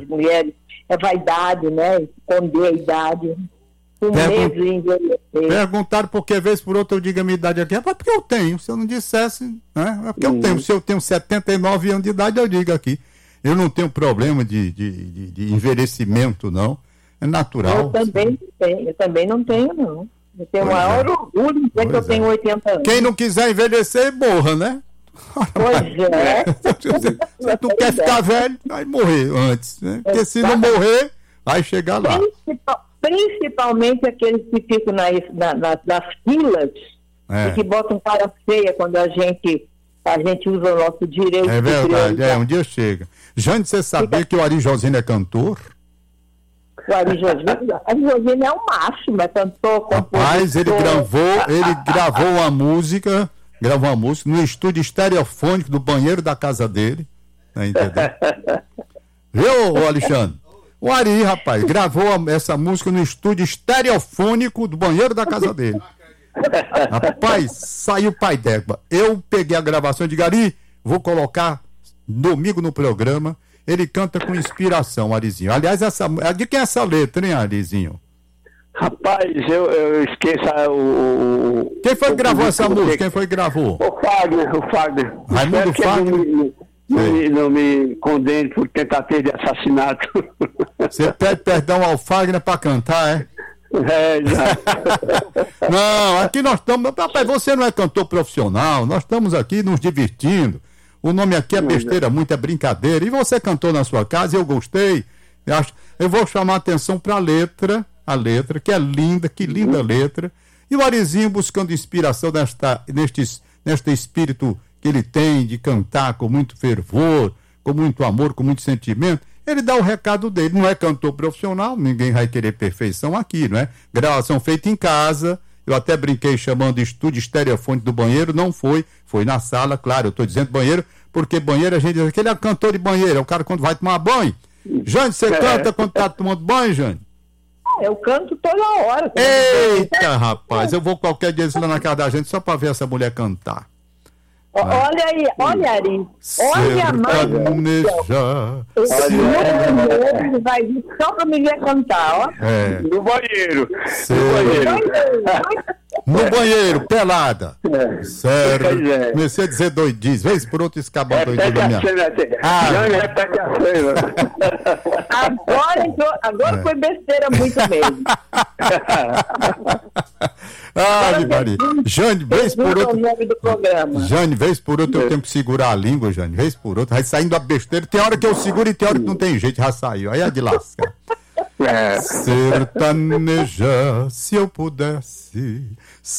mulheres é vaidade, né? Esconder a idade. Com medo de envelhecer. Perguntaram por que vez por outra eu digo a minha idade aqui. É porque eu tenho. Se eu não dissesse, né? É porque eu tenho. Se eu tenho 79 anos de idade, eu digo aqui. Eu não tenho problema de envelhecimento, não. É natural. Eu também não tenho, não. Eu tenho o maior orgulho de dizer que eu tenho 80 anos. Quem não quiser envelhecer, morra, né? Pois é. Se tu quer ficar velho, vai morrer antes, né? Porque se não morrer, vai chegar lá. Principalmente aqueles que ficam nas filas e que botam cara feia quando a gente usa o nosso direito. É verdade, um dia chega. Jane, você sabia que o Ari Josino é cantor? O Ari Josino é o máximo, é cantor, compositor. Rapaz, ele gravou uma música no estúdio estereofônico do banheiro da casa dele. Tá entendendo? Viu, Alexandre? O Ari, rapaz, gravou essa música no estúdio estereofônico do banheiro da casa dele. Rapaz, saiu pai d'égua. Eu peguei a gravação e digo, Ari, vou colocar domingo no programa. Ele canta com inspiração, Arizinho. Aliás, de quem é essa letra, hein, Arizinho? Rapaz, eu esqueço Quem foi que gravou essa música? Quem foi que gravou? O Fagner. Raimundo Fagner? Não me condene por tentativa de assassinato. Você pede perdão ao Fagner pra cantar, é? Exato. Não, aqui nós estamos... Rapaz, você não é cantor profissional, nós estamos aqui nos divertindo. O nome aqui é besteira, muita brincadeira. E você cantou na sua casa, eu gostei. Eu vou chamar a atenção pra letra, que é linda, que linda letra. E o Arizinho buscando inspiração neste espírito que ele tem de cantar com muito fervor, com muito amor, com muito sentimento. Ele dá o recado dele. Não é cantor profissional, ninguém vai querer perfeição aqui, não é? Gravação feita em casa. Eu até brinquei chamando estúdio estereofônico do banheiro, não foi na sala, claro, eu estou dizendo banheiro, porque banheiro a gente diz que ele é cantor de banheiro, é o cara quando vai tomar banho. Jane, você canta quando tá tomando banho, Jane? Eu canto toda hora. Eita, rapaz, eu vou qualquer dia lá na casa da gente só para ver essa mulher cantar. Olha aí, olha, Ari. Olha a Sertaneja. Ele vai vir só pra me ver cantar, ó. No banheiro. No banheiro, pelada. Sério. Comecei a dizer doidiz. Vez por outro escabão doidiz da minha. Agora foi besteira muito mesmo. Maria. Jane, vez por outro. Jane, vez por outro eu tenho que segurar a língua, Jane. Vez por outro. Vai saindo a besteira. Tem hora que eu seguro e tem hora que não tem jeito, já saiu. Aí é de lascar. Sertaneja, se eu pudesse